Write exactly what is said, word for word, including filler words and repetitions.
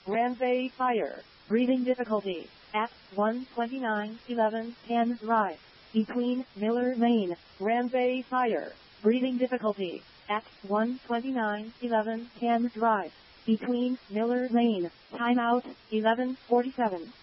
Ramsay Fire. Breathing difficulty. At one twenty-nine eleven Thames Drive. Between Miller Lane. Ramsay Fire. Breathing difficulty. At one twenty-nine eleven Thames Drive. Between Miller Lane. Timeout eleven forty-seven.